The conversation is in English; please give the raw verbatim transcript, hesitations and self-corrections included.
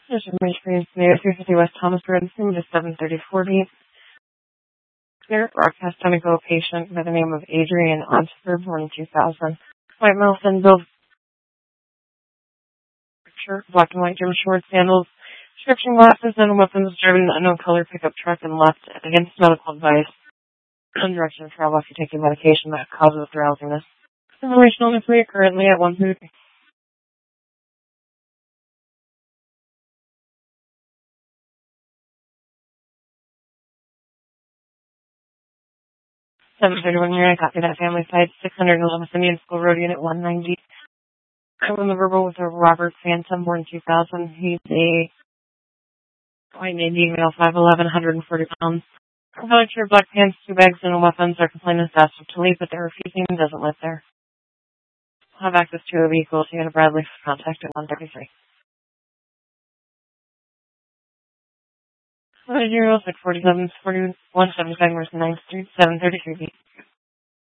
There's a range for three fifty West Thomas Road, just seven thirty forty. Spirit broadcast on a go patient by the name of Adrian Ontfer, born in two thousand. White male, thin build, shirt, black and white gym shorts, sandals, prescription glasses, and weapons, driving an unknown color pickup truck and left against medical advice. On direction of travel if you're taking medication that causes drowsiness. Information only for you currently at one food. seven thirty-one year, I copy that family site, six hundred eleven Indian School Road, Unit one ninety. I'm on the verbal with a Robert Phantom, born in two thousand. He's a white Navy male, five eleven, one hundred forty pounds. Colored shirt, black pants, two bags, and weapons. Our complainant is asked to leave, but they're refusing and doesn't live there. Have access to a vehicle, so you have Bradley contact at one thirty-three. Zero six forty seven forty one seventy five Mercy ninth Street, seven thirty three.